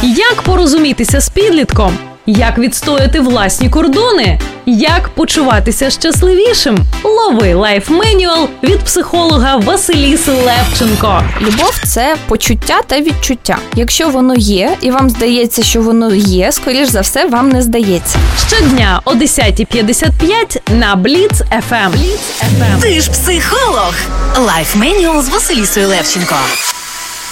Як порозумітися з підлітком? Як відстояти власні кордони? Як почуватися щасливішим? Лови лайф-менюал від психолога Василіси Левченко. Любов – це почуття та відчуття. Якщо воно є, і вам здається, що воно є, скоріш за все, вам не здається. Щодня о 10:55 на Бліц FM. Ти ж психолог. Лайф-менюал з Василісою Левченко.